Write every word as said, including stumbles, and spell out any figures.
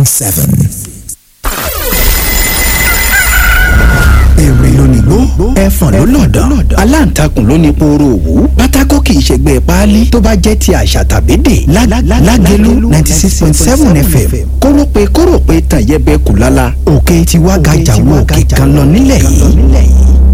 point seven. èrè lónìgbò ẹ̀fọ̀n ló lọ̀dọ̀ aláǹtakùn ló ní pooro òwú pátákó kì í ṣègbè páálí tó bá jẹ́ ti àṣà tàbédè lágẹ̀lú ninety six point seven F M kórópè kórópè tàn yẹbẹ kù lálá òkè tiwa gàjà wọ òkè kan lọ nílẹ̀ yìí.